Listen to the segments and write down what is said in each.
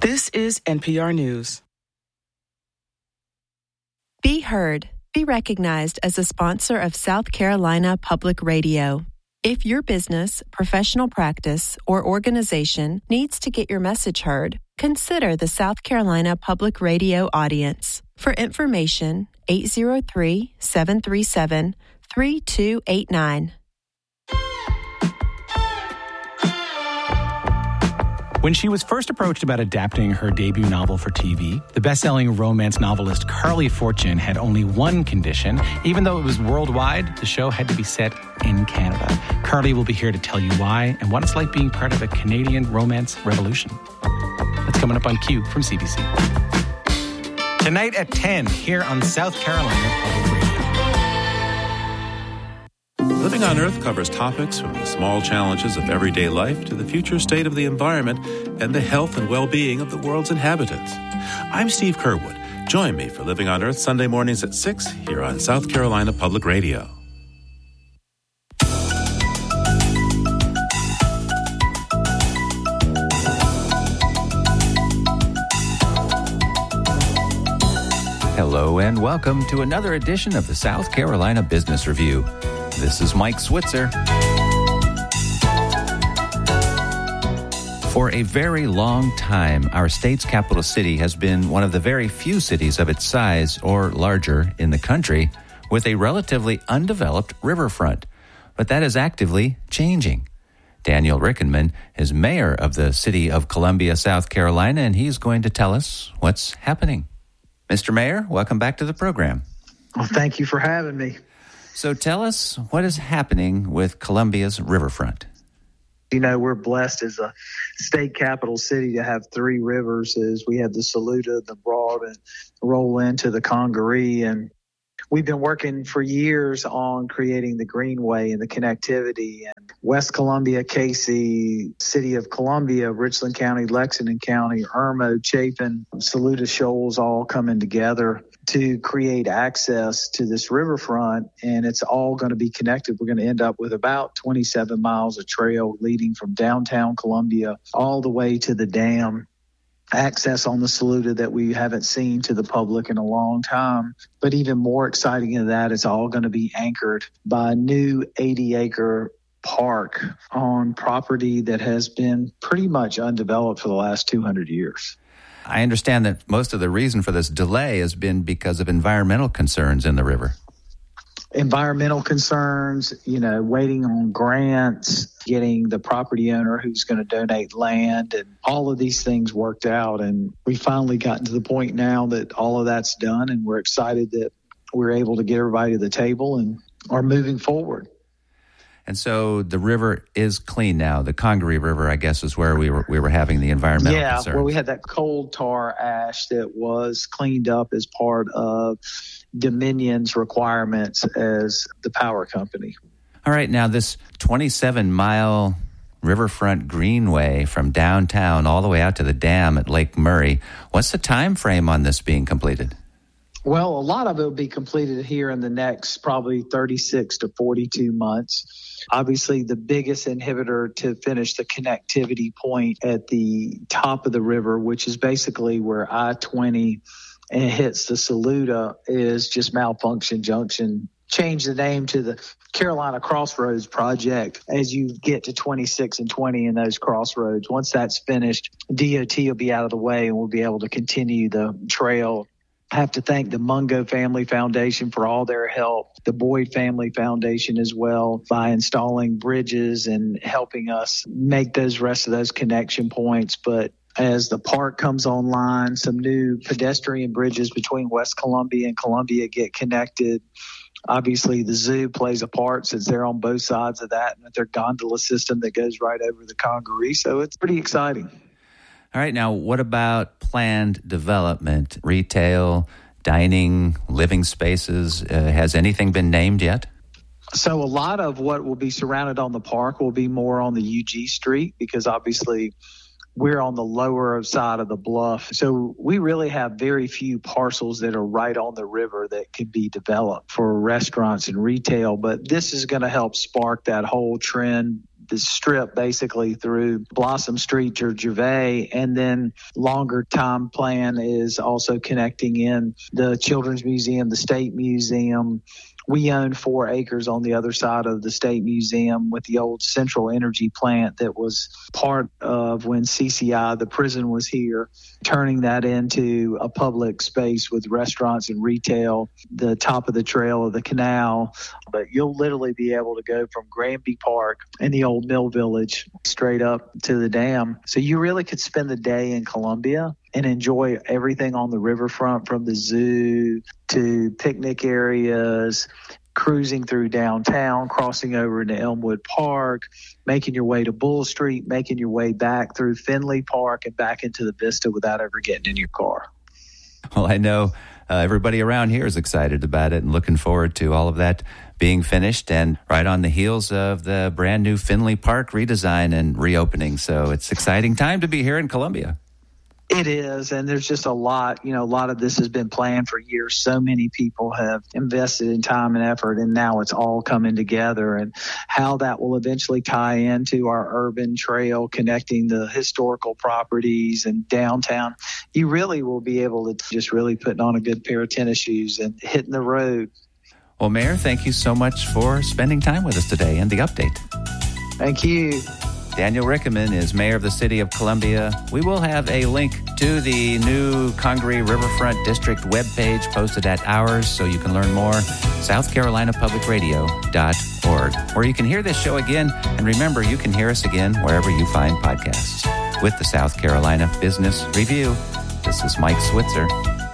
This is NPR News. Be heard. Be recognized as a sponsor of South Carolina Public Radio. If your business, professional practice, or organization needs to get your message heard, consider the South Carolina Public Radio audience. For information, 803-737-3289. When she was first approached about adapting her debut novel for TV, the best-selling romance novelist Carly Fortune had only one condition. Even though it was worldwide, the show had to be set in Canada. Carly will be here to tell you why and what it's like being part of a Canadian romance revolution. That's coming up on Q from CBC. Tonight at 10, here on South Carolina Public Radio. Living on Earth covers topics from the small challenges of everyday life to the future state of the environment and the health and well-being of the world's inhabitants. I'm Steve Curwood. Join me for Living on Earth Sunday mornings at 6 here on South Carolina Public Radio. Hello and welcome to another edition of the South Carolina Business Review. This is Mike Switzer. For a very long time, our state's capital city has been one of the very few cities of its size or larger in the country with a relatively undeveloped riverfront. But that is actively changing. Daniel Rickenman is mayor of the city of Columbia, South Carolina, and he's going to tell us what's happening. Mr. Mayor, welcome back to the program. Well, thank you for having me. So tell us what is happening with Columbia's riverfront. You know, we're blessed as a state capital city to have three rivers. As we have the Saluda, the Broad, and roll into the Congaree. And we've been working for years on creating the Greenway and the connectivity. And West Columbia, Casey, City of Columbia, Richland County, Lexington County, Irmo, Chapin, Saluda Shoals all coming together to create access to this riverfront, and it's all going to be connected. We're going to end up with about 27 miles of trail leading from downtown Columbia all the way to the dam. Access on the Saluda that we haven't seen to the public in a long time. But even more exciting than that, it's all going to be anchored by a new 80-acre park on property that has been pretty much undeveloped for the last 200 years. I understand that most of the reason for this delay has been because of environmental concerns in the river. Environmental concerns, waiting on grants, getting the property owner who's going to donate land, and all of these things worked out. And we finally gotten to the point now that all of that's done, and we're excited that we're able to get everybody to the table and are moving forward. And so the river is clean now. The Congaree River, I guess, is where we were having the environmental concerns. Yeah, where we had that coal tar ash that was cleaned up as part of Dominion's requirements as the power company. All right, now this 27-mile riverfront greenway from downtown all the way out to the dam at Lake Murray, what's the time frame on this being completed? Well, a lot of it will be completed here in the next probably 36 to 42 months. Obviously, the biggest inhibitor to finish the connectivity point at the top of the river, which is basically where I-20 and it hits the Saluda, is just Malfunction Junction. Change the name to the Carolina Crossroads Project as you get to 26 and 20 in those crossroads. Once that's finished, DOT will be out of the way and we'll be able to continue the trail. I have to thank the Mungo Family Foundation for all their help, the Boyd Family Foundation as well, by installing bridges and helping us make those rest of those connection points. But as the park comes online, some new pedestrian bridges between West Columbia and Columbia get connected. Obviously, the zoo plays a part since they're on both sides of that, and with their gondola system that goes right over the Congaree. So it's pretty exciting. All right, now what about planned development, retail, dining, living spaces? Has anything been named yet? So a lot of what will be surrounded on the park will be more on the UG Street because obviously we're on the lower side of the bluff. So we really have very few parcels that are right on the river that could be developed for restaurants and retail. But this is going to help spark that whole trend the strip basically through Blossom Street to Gervais. And then longer time plan is also connecting in the Children's Museum, the State Museum. We own 4 acres on the other side of the State Museum with the old Central Energy plant that was part of when CCI, the prison, was here, turning that into a public space with restaurants and retail, the top of the trail of the canal. But you'll literally be able to go from Granby Park and the old Mill Village straight up to the dam. So you really could spend the day in Columbia and enjoy everything on the riverfront, from the zoo to picnic areas, cruising through downtown, crossing over into Elmwood Park, making your way to Bull Street, making your way back through Finley Park and back into the Vista without ever getting in your car. Well, I know everybody around here is excited about it and looking forward to all of that being finished, and right on the heels of the brand new Finley Park redesign and reopening. So it's an exciting time to be here in Columbia. It is, and there's just a lot of this has been planned for years. So many people have invested in time and effort, and now it's all coming together. And how that will eventually tie into our urban trail connecting the historical properties and downtown, you really will be able to just really putting on a good pair of tennis shoes and hitting the road. Well, Mayor, thank you so much for spending time with us today and the update. Thank you. Daniel Rickeman is mayor of the city of Columbia. We will have a link to the new Congaree Riverfront District webpage posted at ours, so you can learn more. SouthCarolinaPublicRadio.org, where you can hear this show again. And remember, you can hear us again wherever you find podcasts. With the South Carolina Business Review, this is Mike Switzer.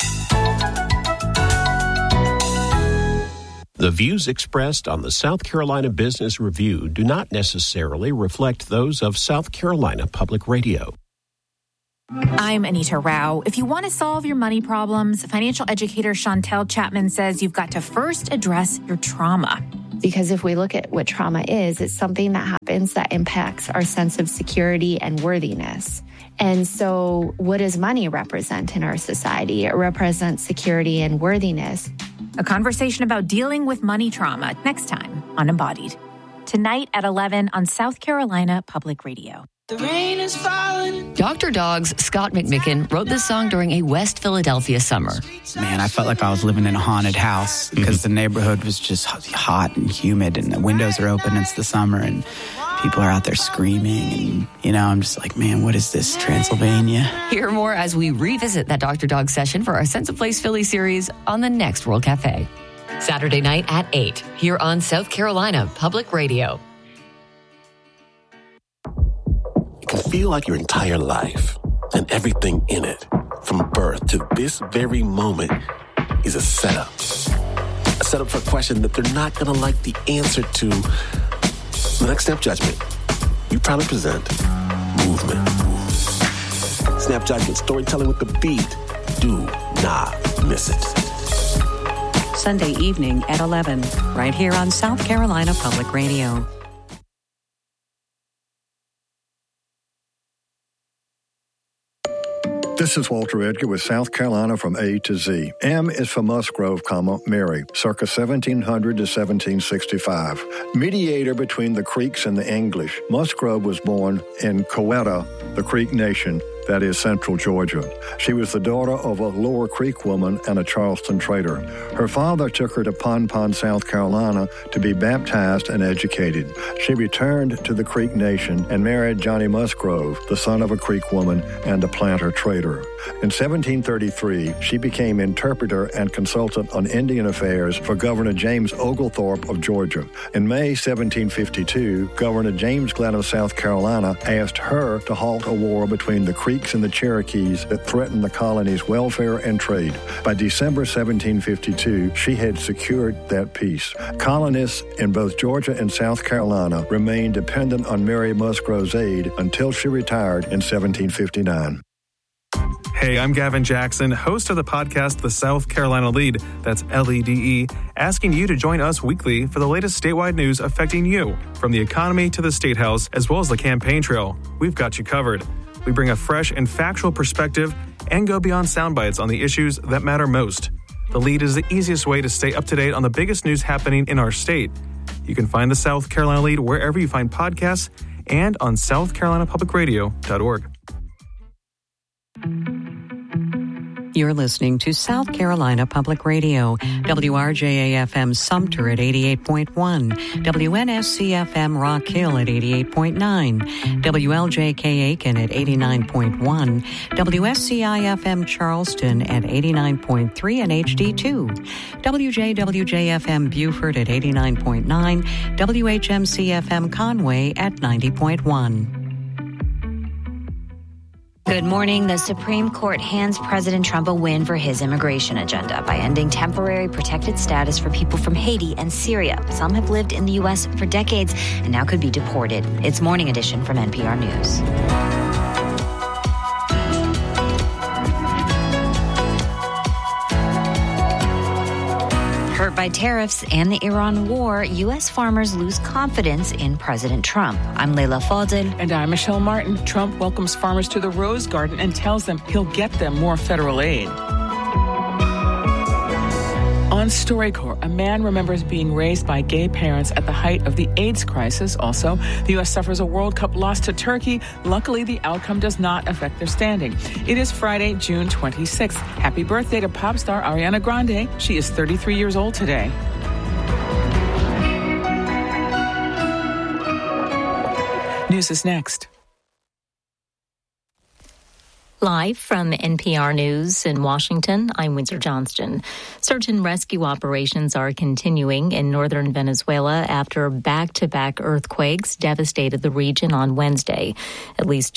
The views expressed on the South Carolina Business Review do not necessarily reflect those of South Carolina Public Radio. I'm Anita Rao. If you want to solve your money problems, financial educator Chantel Chapman says you've got to first address your trauma. Because if we look at what trauma is, it's something that happens that impacts our sense of security and worthiness. And so what does money represent in our society? It represents security and worthiness. A conversation about dealing with money trauma next time on Embodied. Tonight at 11 on South Carolina Public Radio. The rain is falling. Dr. Dog's Scott McMicken wrote this song during a West Philadelphia summer. Man, I felt like I was living in a haunted house because the neighborhood was just hot and humid and the windows are open. It's the summer and people are out there screaming. And, I'm just like, man, what is this, Transylvania? Hear more as we revisit that Dr. Dog session for our Sense of Place Philly series on the next World Cafe. Saturday night at 8 here on South Carolina Public Radio. It can feel like your entire life and everything in it, from birth to this very moment, is a setup. A setup for a question that they're not going to like the answer to. The next Snap Judgment, we proudly present Movement. Snap Judgment, storytelling with the beat. Do not miss it. Sunday evening at 11, right here on South Carolina Public Radio. This is Walter Edgar with South Carolina from A to Z. M is for Musgrove, Mary, circa 1700 to 1765. Mediator between the Creeks and the English, Musgrove was born in Coweta, the Creek Nation, that is Central Georgia. She was the daughter of a Lower Creek woman and a Charleston trader. Her father took her to Pon, South Carolina to be baptized and educated. She returned to the Creek Nation and married Johnny Musgrove, the son of a Creek woman and a planter trader. In 1733, she became interpreter and consultant on Indian affairs for Governor James Oglethorpe of Georgia. In May 1752, Governor James Glenn of South Carolina asked her to halt a war between the Creeks and the Cherokees that threatened the colony's welfare and trade. By December 1752, she had secured that peace. Colonists in both Georgia and South Carolina remained dependent on Mary Musgrove's aid until she retired in 1759. Hey, I'm Gavin Jackson, host of the podcast The South Carolina Lead, that's LEDE, asking you to join us weekly for the latest statewide news affecting you, from the economy to the State House, as well as the campaign trail. We've got you covered. We bring a fresh and factual perspective and go beyond sound bites on the issues that matter most. The Lead is the easiest way to stay up to date on the biggest news happening in our state. You can find the South Carolina Lead wherever you find podcasts and on southcarolinapublicradio.org. You're listening to South Carolina Public Radio, WRJA-FM Sumter at 88.1, WNSC-FM Rock Hill at 88.9, WLJK Aiken at 89.1, WSCI-FM Charleston at 89.3 and HD2, WJWJ-FM Beaufort at 89.9, WHMC-FM Conway at 90.1. Good morning. The Supreme Court hands President Trump a win for his immigration agenda by ending temporary protected status for people from Haiti and Syria. Some have lived in the U.S. for decades and now could be deported. It's Morning Edition from NPR News. Hurt by tariffs and the Iran war, U.S. farmers lose confidence in President Trump. I'm Leila Fadel. And I'm Michelle Martin. Trump welcomes farmers to the Rose Garden and tells them he'll get them more federal aid. On StoryCorps, a man remembers being raised by gay parents at the height of the AIDS crisis. Also, the U.S. suffers a World Cup loss to Turkey. Luckily, the outcome does not affect their standing. It is Friday, June 26th. Happy birthday to pop star Ariana Grande. She is 33 years old today. News is next. Live from NPR News in Washington, I'm Windsor Johnston. Search and rescue operations are continuing in northern Venezuela after back-to-back earthquakes devastated the region on Wednesday. At least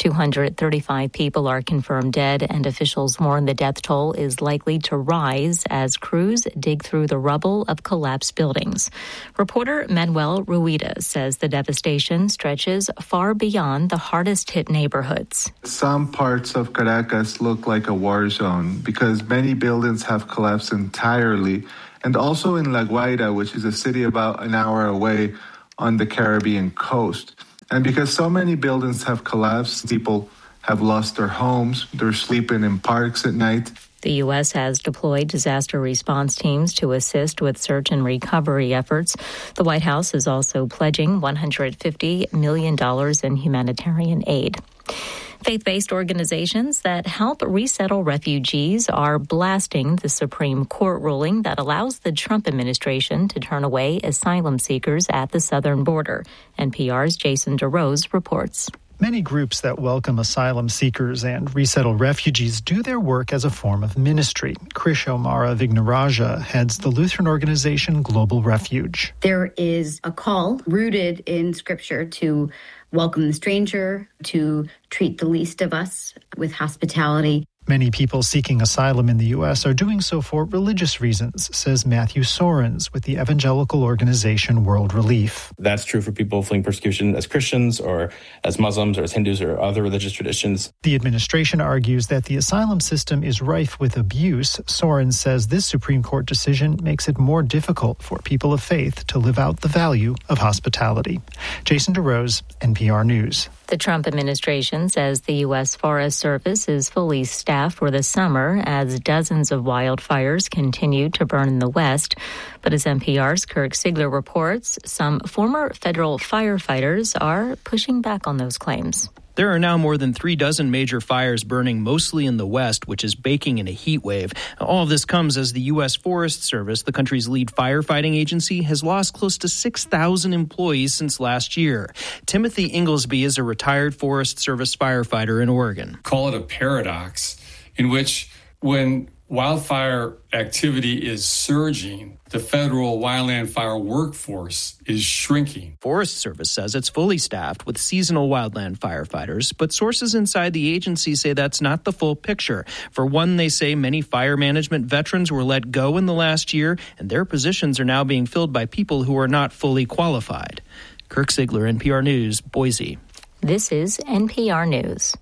235 people are confirmed dead, and officials warn the death toll is likely to rise as crews dig through the rubble of collapsed buildings. Reporter Manuel Rueda says the devastation stretches far beyond the hardest-hit neighborhoods. Some parts of Caracas look like a war zone because many buildings have collapsed entirely, and also in La Guaira, which is a city about an hour away on the Caribbean coast. And because so many buildings have collapsed, people have lost their homes, they're sleeping in parks at night. The U.S. has deployed disaster response teams to assist with search and recovery efforts. The White House is also pledging $150 million in humanitarian aid. Faith-based organizations that help resettle refugees are blasting the Supreme Court ruling that allows the Trump administration to turn away asylum seekers at the southern border. NPR's Jason DeRose reports. Many groups that welcome asylum seekers and resettle refugees do their work as a form of ministry. Krish Omara Vignaraja heads the Lutheran organization Global Refuge. There is a call rooted in Scripture to welcome the stranger, to treat the least of us with hospitality. Many people seeking asylum in the U.S. are doing so for religious reasons, says Matthew Sorens with the evangelical organization World Relief. That's true for people fleeing persecution as Christians or as Muslims or as Hindus or other religious traditions. The administration argues that the asylum system is rife with abuse. Sorens says this Supreme Court decision makes it more difficult for people of faith to live out the value of hospitality. Jason DeRose, NPR News. The Trump administration says the U.S. Forest Service is fully staffed for the summer as dozens of wildfires continue to burn in the West. But as NPR's Kirk Sigler reports, some former federal firefighters are pushing back on those claims. There are now more than 36 major fires burning mostly in the West, which is baking in a heat wave. All of this comes as the U.S. Forest Service, the country's lead firefighting agency, has lost close to 6,000 employees since last year. Timothy Inglesby is a retired Forest Service firefighter in Oregon. Call it a paradox in which when wildfire activity is surging, the federal wildland fire workforce is shrinking. Forest Service says it's fully staffed with seasonal wildland firefighters, but sources inside the agency say that's not the full picture. For one, they say many fire management veterans were let go in the last year, and their positions are now being filled by people who are not fully qualified. Kirk Sigler, NPR News, Boise. This is NPR News.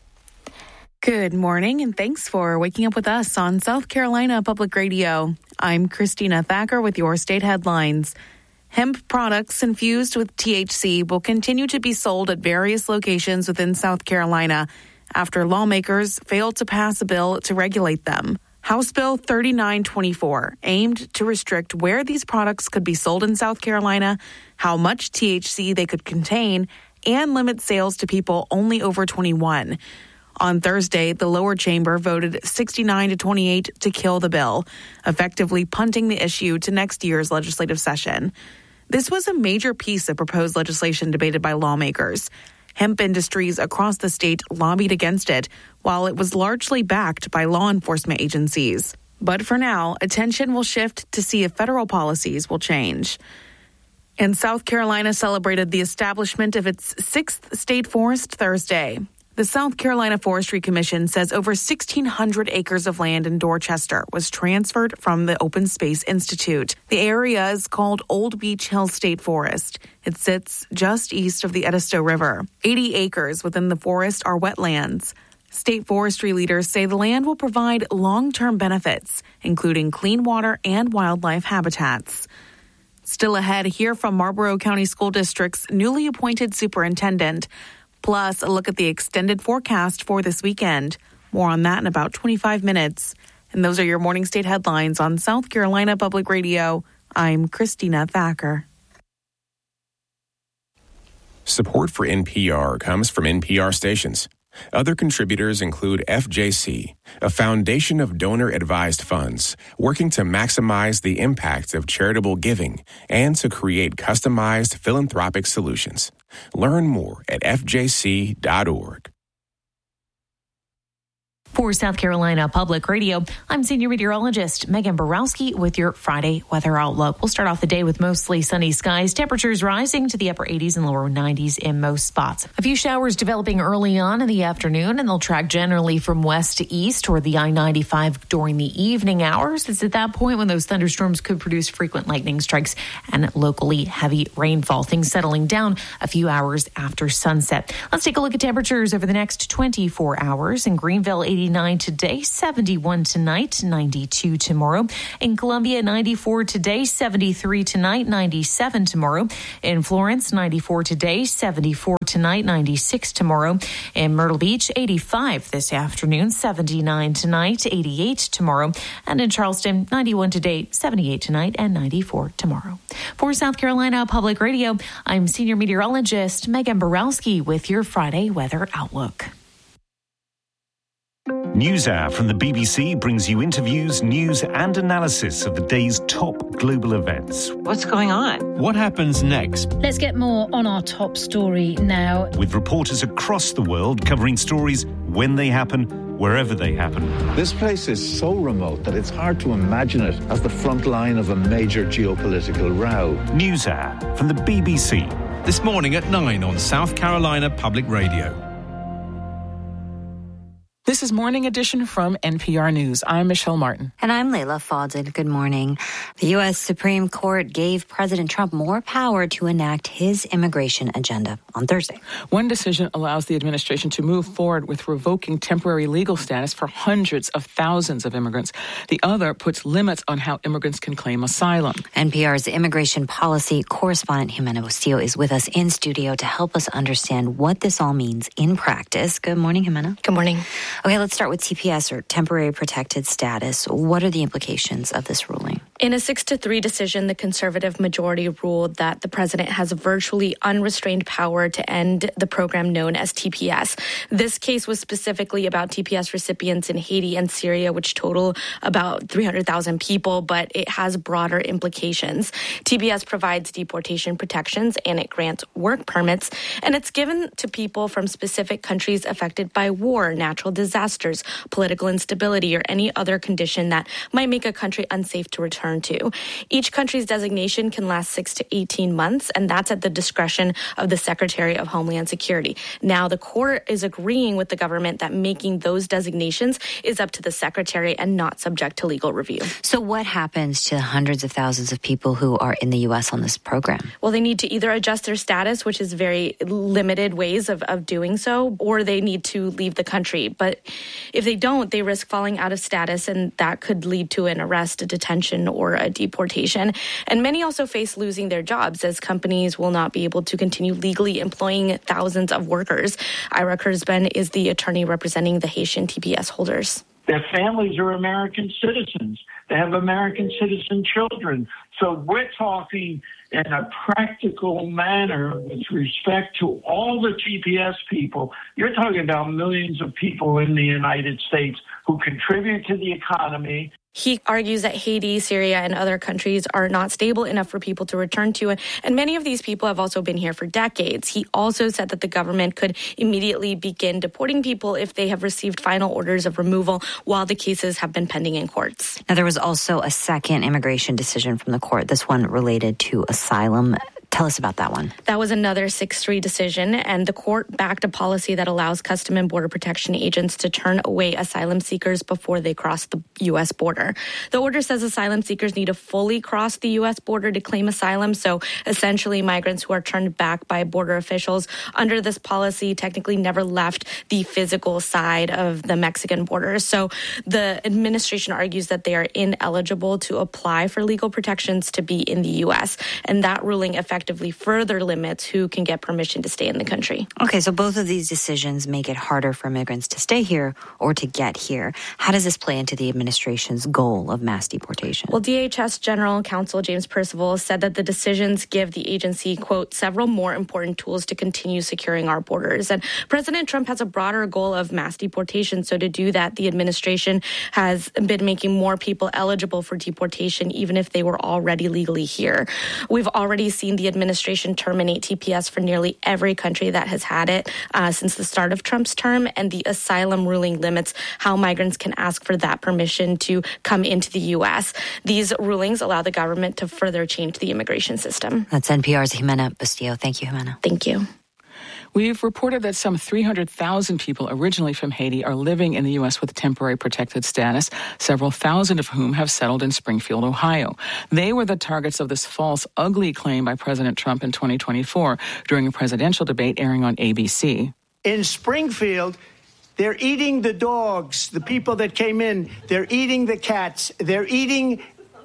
Good morning, and thanks for waking up with us on South Carolina Public Radio. I'm Christina Thacker with your state headlines. Hemp products infused with THC will continue to be sold at various locations within South Carolina after lawmakers failed to pass a bill to regulate them. House Bill 3924 aimed to restrict where these products could be sold in South Carolina, how much THC they could contain, and limit sales to people only over 21. On Thursday, the lower chamber voted 69-28 to kill the bill, effectively punting the issue to next year's legislative session. This was a major piece of proposed legislation debated by lawmakers. Hemp industries across the state lobbied against it, while it was largely backed by law enforcement agencies. But for now, attention will shift to see if federal policies will change. And South Carolina celebrated the establishment of its 6th state forest Thursday. The South Carolina Forestry Commission says over 1,600 acres of land in Dorchester was transferred from the Open Space Institute. The area is called Old Beach Hill State Forest. It sits just east of the Edisto River. 80 acres within the forest are wetlands. State forestry leaders say the land will provide long-term benefits, including clean water and wildlife habitats. Still ahead, hear from Marlborough County School District's newly appointed superintendent. Plus, a look at the extended forecast for this weekend. More on that in about 25 minutes. And those are your morning state headlines on South Carolina Public Radio. I'm Christina Thacker. Support for NPR comes from NPR stations. Other contributors include FJC, a foundation of donor-advised funds working to maximize the impact of charitable giving and to create customized philanthropic solutions. Learn more at fjc.org. For South Carolina Public Radio, I'm senior meteorologist Megan Borowski with your Friday weather outlook. We'll start off the day with mostly sunny skies, temperatures rising to the upper 80s and lower 90s in most spots. A few showers developing early on in the afternoon, and they'll track generally from west to east toward the I-95 during the evening hours. It's at that point when those thunderstorms could produce frequent lightning strikes and locally heavy rainfall. Things settling down a few hours after sunset. Let's take a look at temperatures over the next 24 hours. In Greenville, 89 today, 71 tonight, 92 tomorrow. In Columbia, 94 today, 73 tonight, 97 tomorrow. In Florence, 94 today, 74 tonight, 96 tomorrow. In Myrtle Beach, 85 this afternoon, 79 tonight, 88 tomorrow. And in Charleston, 91 today, 78 tonight, and 94 tomorrow. For South Carolina Public Radio, I'm senior meteorologist Megan Borowski with your Friday weather outlook. NewsHour from the BBC brings you interviews, news and analysis of the day's top global events. What's going on? What happens next? Let's get more on our top story now. With reporters across the world covering stories when they happen, wherever they happen. This place is so remote that it's hard to imagine it as the front line of a major geopolitical row. NewsHour from the BBC. This morning at 9 on South Carolina Public Radio. This is Morning Edition from NPR News. I'm Michelle Martin. And I'm Layla Fadel. Good morning. The U.S. Supreme Court gave President Trump more power to enact his immigration agenda on Thursday. One decision allows the administration to move forward with revoking temporary legal status for hundreds of thousands of immigrants. The other puts limits on how immigrants can claim asylum. NPR's immigration policy correspondent Jimena Bustillo is with us in studio to help us understand what this all means in practice. Good morning, Jimena. Good morning. Okay, let's start with TPS, or temporary protected status. What are the implications of this ruling? In a 6-3 decision, the conservative majority ruled that the president has virtually unrestrained power to end the program known as TPS. This case was specifically about TPS recipients in Haiti and Syria, which total about 300,000 people, but it has broader implications. TPS provides deportation protections and it grants work permits, and it's given to people from specific countries affected by war, natural disasters, political instability, or any other condition that might make a country unsafe to return to. Each country's designation can last 6 to 18 months, and that's at the discretion of the Secretary of Homeland Security. Now, the court is agreeing with the government that making those designations is up to the Secretary and not subject to legal review. So what happens to the hundreds of thousands of people who are in the U.S. on this program? Well, they need to either adjust their status, which is very limited ways of doing so, or they need to leave the country. But if they don't, they risk falling out of status, and that could lead to an arrest, a detention, or a deportation. And many also face losing their jobs, as companies will not be able to continue legally employing thousands of workers. Ira Kurzban is the attorney representing the Haitian TPS holders. Their families are American citizens. They have American citizen children. So we're talking in a practical manner with respect to all the TPS people. You're talking about millions of people in the United States who contribute to the economy. He argues that Haiti, Syria, and other countries are not stable enough for people to return to. And many of these people have also been here for decades. He also said that the government could immediately begin deporting people if they have received final orders of removal while the cases have been pending in courts. Now, there was also a second immigration decision from the court, this one related to asylum. Tell us about that one. That was another 6-3 decision, and the court backed a policy that allows Custom and Border Protection agents to turn away asylum seekers before they cross the U.S. border. The order says asylum seekers need to fully cross the U.S. border to claim asylum, so essentially migrants who are turned back by border officials under this policy technically never left the physical side of the Mexican border. So the administration argues that they are ineligible to apply for legal protections to be in the U.S., and that ruling effectively further limits who can get permission to stay in the country. Okay, so both of these decisions make it harder for migrants to stay here or to get here. How does this play into the administration's goal of mass deportation? Well, DHS General Counsel James Percival said that the decisions give the agency, quote, several more important tools to continue securing our borders. And President Trump has a broader goal of mass deportation. So to do that, the administration has been making more people eligible for deportation, even if they were already legally here. We've already seen the administration terminate TPS for nearly every country that has had it since the start of Trump's term, and the asylum ruling limits how migrants can ask for that permission to come into the U.S. These rulings allow the government to further change the immigration system. That's NPR's Jimena Bustillo. Thank you, Jimena. Thank you. We've reported that some 300,000 people originally from Haiti are living in the U.S. with temporary protected status, several thousand of whom have settled in Springfield, Ohio. They were the targets of this false, ugly claim by President Trump in 2024 during a presidential debate airing on ABC. In Springfield, they're eating the dogs, the people that came in. They're eating the cats. They're eating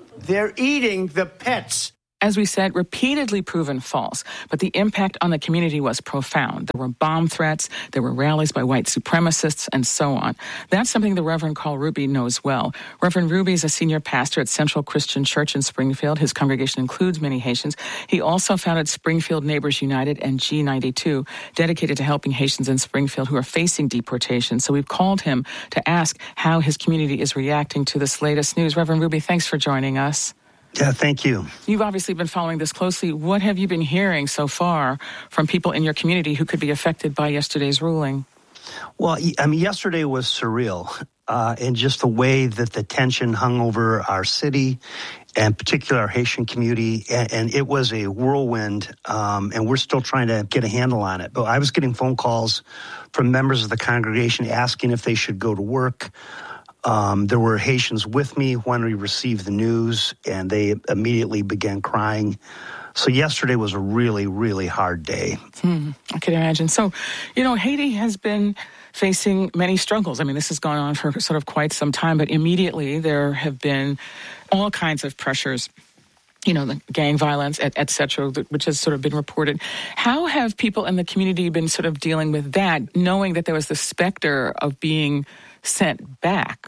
the pets. As we said, repeatedly proven false, but the impact on the community was profound. There were bomb threats, there were rallies by white supremacists, and so on. That's something the Reverend Carl Ruby knows well. Reverend Ruby is a senior pastor at Central Christian Church in Springfield. His congregation includes many Haitians. He also founded Springfield Neighbors United and G92, dedicated to helping Haitians in Springfield who are facing deportation. So we've called him to ask how his community is reacting to this latest news. Reverend Ruby, thanks for joining us. Yeah, thank you. You've obviously been following this closely. What have you been hearing so far from people in your community who could be affected by yesterday's ruling? Well, I mean, yesterday was surreal in just the way that the tension hung over our city, and particularly our Haitian community, and it was a whirlwind, and we're still trying to get a handle on it. But I was getting phone calls from members of the congregation asking if they should go to work. There were Haitians with me when we received the news, and they immediately began crying. So yesterday was a really, really hard day. I can imagine. So, Haiti has been facing many struggles. I mean, this has gone on for sort of quite some time, but immediately there have been all kinds of pressures, the gang violence, et cetera, which has sort of been reported. How have people in the community been sort of dealing with that, knowing that there was the specter of being sent back?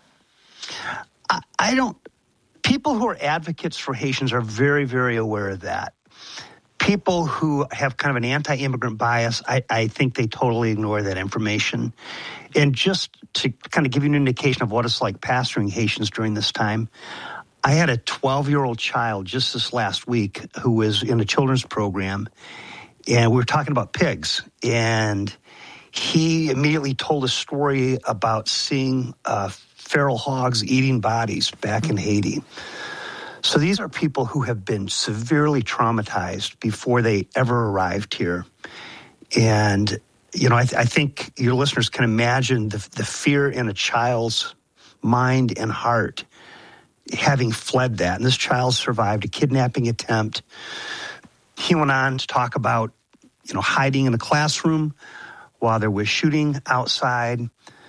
People who are advocates for Haitians are very, very aware of that. People who have kind of an anti-immigrant bias, I think they totally ignore that information. And just to kind of give you an indication of what it's like pastoring Haitians during this time, I had a 12-year-old child just this last week who was in a children's program, and we were talking about pigs, and he immediately told a story about seeing feral hogs eating bodies back in Haiti. So these are people who have been severely traumatized before they ever arrived here. And, I think your listeners can imagine the fear in a child's mind and heart having fled that. And this child survived a kidnapping attempt. He went on to talk about, hiding in a classroom while there was shooting outside.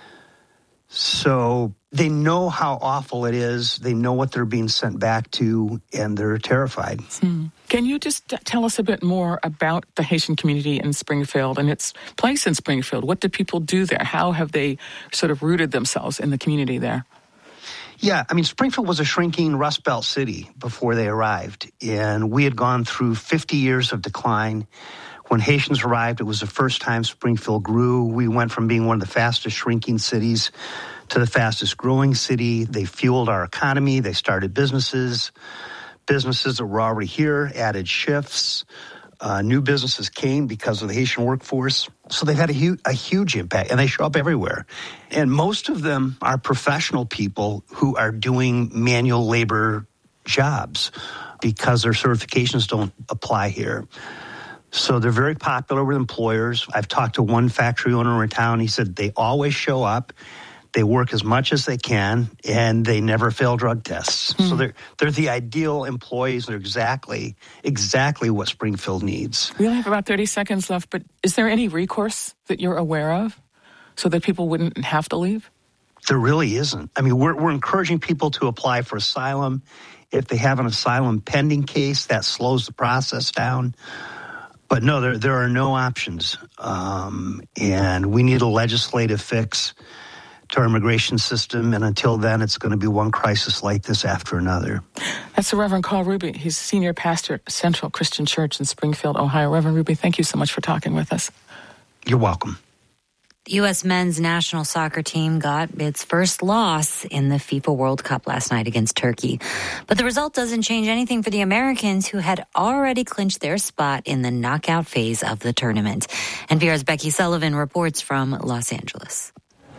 So they know how awful it is. They know what they're being sent back to, and they're terrified. Can you just tell us a bit more about the Haitian community in Springfield and its place in Springfield? What do people do there? How have they sort of rooted themselves in the community there? Yeah, I mean, Springfield was a shrinking Rust Belt city before they arrived, and we had gone through 50 years of decline. When Haitians arrived, it was the first time Springfield grew. We went from being one of the fastest shrinking cities to the fastest growing city. They fueled our economy. They started businesses. Businesses that were already here added shifts. New businesses came because of the Haitian workforce. So they've had a huge impact, and they show up everywhere. And most of them are professional people who are doing manual labor jobs because their certifications don't apply here. So they're very popular with employers. I've talked to one factory owner in town. He said they always show up. They work as much as they can, and they never fail drug tests. So they're the ideal employees. They're exactly what Springfield needs. We only have about 30 seconds left, but is there any recourse that you're aware of so that people wouldn't have to leave? There really isn't. I mean, we're encouraging people to apply for asylum. If they have an asylum pending case, that slows the process down. But no, there are no options. And we need a legislative fix to our immigration system, and until then, it's going to be one crisis like this after another. That's the Reverend Carl Ruby. He's senior pastor at Central Christian Church in Springfield, Ohio. Reverend Ruby, thank you so much for talking with us. You're welcome. The U.S. men's national soccer team got its first loss in the FIFA World Cup last night against Turkey. But the result doesn't change anything for the Americans, who had already clinched their spot in the knockout phase of the tournament. NPR's Becky Sullivan reports from Los Angeles.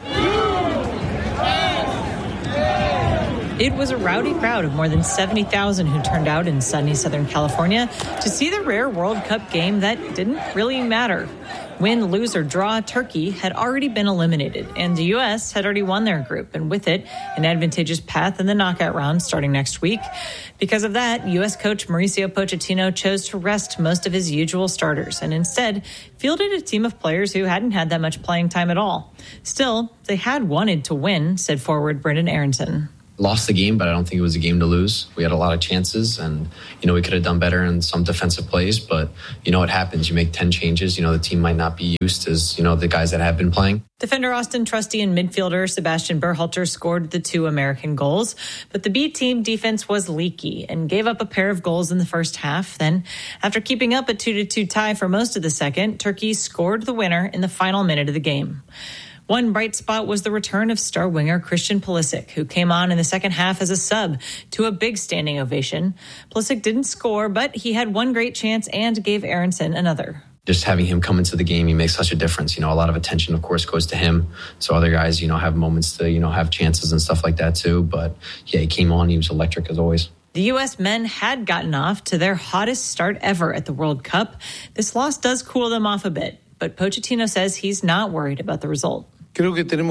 It was a rowdy crowd of more than 70,000 who turned out in sunny Southern California to see the rare World Cup game that didn't really matter. Win, lose, or draw, Turkey had already been eliminated, and the U.S. had already won their group, and with it, an advantageous path in the knockout round starting next week. Because of that, U.S. coach Mauricio Pochettino chose to rest most of his usual starters and instead fielded a team of players who hadn't had that much playing time at all. Still, they had wanted to win, said forward Brendan Aronson. Lost the game, but I don't think it was a game to lose. We had a lot of chances, and, we could have done better in some defensive plays, but, it happens. You make 10 changes. The team might not be used as, the guys that have been playing. Defender Austin Trusty and midfielder Sebastian Berhalter scored the 2 American goals, but the B team defense was leaky and gave up a pair of goals in the first half. Then, after keeping up a 2-2 tie for most of the second, Turkey scored the winner in the final minute of the game. One bright spot was the return of star winger Christian Pulisic, who came on in the second half as a sub to a big standing ovation. Pulisic didn't score, but he had one great chance and gave Aronson another. Just having him come into the game, he makes such a difference. A lot of attention, of course, goes to him. So other guys, have moments to, have chances and stuff like that too. But yeah, he came on. He was electric as always. The U.S. men had gotten off to their hottest start ever at the World Cup. This loss does cool them off a bit, but Pochettino says he's not worried about the result. What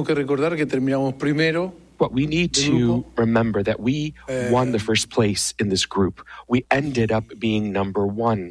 we need to remember that we won the first place in this group. We ended up being number 1.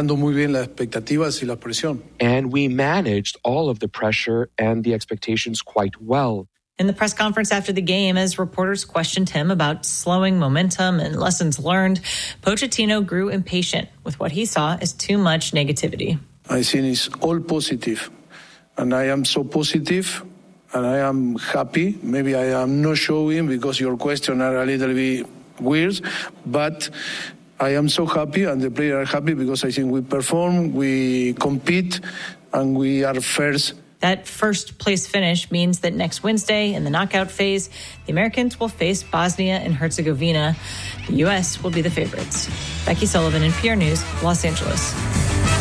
And we managed all of the pressure and the expectations quite well. In the press conference after the game, as reporters questioned him about slowing momentum and lessons learned, Pochettino grew impatient with what he saw as too much negativity. I think it's all positive, and I am so positive. And I am happy. Maybe I am not showing because your questions are a little bit weird, but I am so happy and the players are happy because I think we perform, we compete, and we are first. That first place finish means that next Wednesday in the knockout phase, the Americans will face Bosnia and Herzegovina. The U.S. will be the favorites. Becky Sullivan, NPR News, Los Angeles.